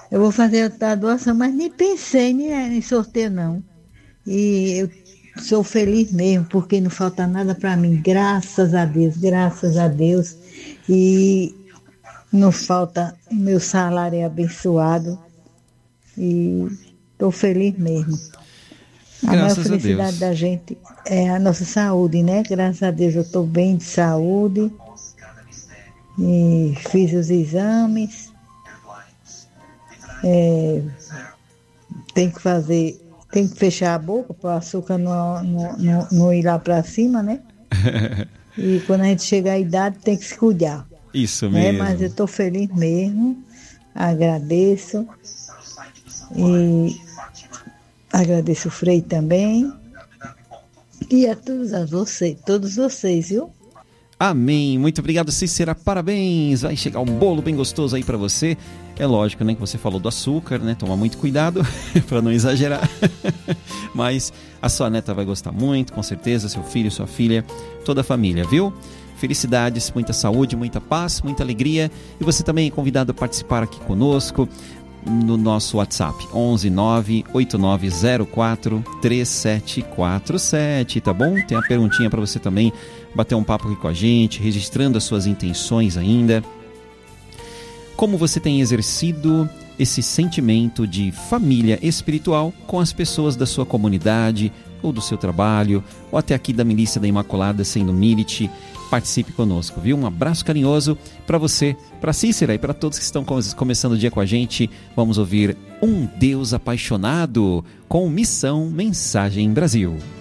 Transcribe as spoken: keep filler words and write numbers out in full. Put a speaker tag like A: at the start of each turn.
A: Eu vou fazer a doação, mas nem pensei em, em sorteio, não. E eu sou feliz mesmo, porque não falta nada para mim, graças a Deus, graças a Deus. E não falta, meu salário é abençoado e estou feliz mesmo. A maior
B: Graças a
A: felicidade
B: Deus.
A: da gente é a nossa saúde, né? Graças a Deus eu estou bem de saúde e fiz os exames. É, tem que fazer, tem que fechar a boca para o açúcar não, não, não, não ir lá para cima, né? E quando a gente chega à idade tem que se cuidar.
B: Isso
A: Né? Mas eu
B: mesmo.
A: estou feliz mesmo, agradeço e agradeço o Frei também e a todos a vocês, todos vocês, viu?
B: Amém. Muito obrigado, Cícera. Parabéns. Vai chegar um bolo bem gostoso aí para você. É lógico, né, que você falou do açúcar, né? Toma muito cuidado para não exagerar. Mas a sua neta vai gostar muito, com certeza, seu filho, sua filha, toda a família, viu? Felicidades, muita saúde, muita paz, muita alegria. E você também é convidado a participar aqui conosco no nosso WhatsApp, onze nove oito nove zero quatro três sete quatro sete, tá bom? Tem uma perguntinha para você também bater um papo aqui com a gente, registrando as suas intenções ainda. Como você tem exercido esse sentimento de família espiritual com as pessoas da sua comunidade, ou do seu trabalho, ou até aqui da Milícia da Imaculada, sendo Milite? Participe conosco, viu? Um abraço carinhoso para você, para Cícera e para todos que estão começando o dia com a gente. Vamos ouvir Um Deus Apaixonado com Missão Mensagem Brasil.